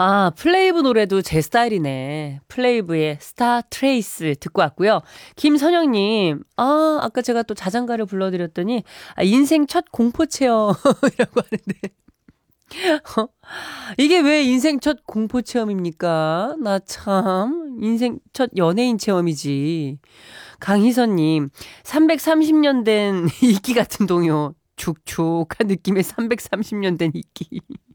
아, 플레이브 노래도 제 스타일이네. 플레이브의 스타 트레이스 듣고 왔고요. 김선영님, 아까 제가 또 자장가를 불러드렸더니, 인생 첫 공포 체험이라고 하는데. 어? 이게 왜 인생 첫 공포 체험입니까? 나 참, 인생 첫 연예인 체험이지. 강희선님, 330년 된 이끼 같은 동요. 축축한 느낌의 330년 된 이끼.